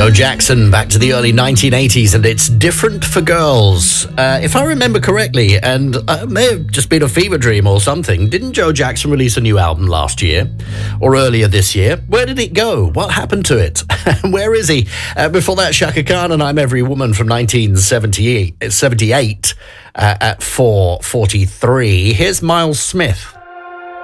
Joe Jackson, back to the early 1980s, and it's Different for Girls. If I remember correctly, and it may have just been a fever dream or something, didn't Joe Jackson release a new album last year or earlier this year? Where did it go? What happened to it? Where is he? Before that, Chaka Khan and I'm Every Woman from 1978 at 4:43. Here's Miles Smith.